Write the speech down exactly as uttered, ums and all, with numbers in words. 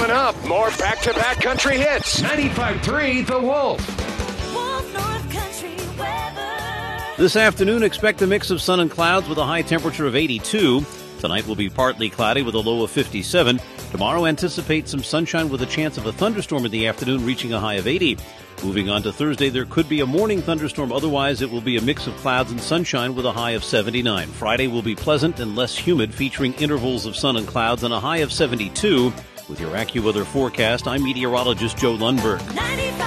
Coming up, more back-to-back country hits. ninety-five point three The Wolf. Wolf North Country weather. This afternoon, expect a mix of sun and clouds with a high temperature of eighty-two. Tonight will be partly cloudy with a low of fifty-seven. Tomorrow, anticipate some sunshine with a chance of a thunderstorm in the afternoon, reaching a high of eighty. Moving on to Thursday, there could be a morning thunderstorm. Otherwise, it will be a mix of clouds and sunshine with a high of seventy-nine. Friday will be pleasant and less humid, featuring intervals of sun and clouds and a high of seventy-two. With your AccuWeather forecast, I'm meteorologist Joe Lundberg.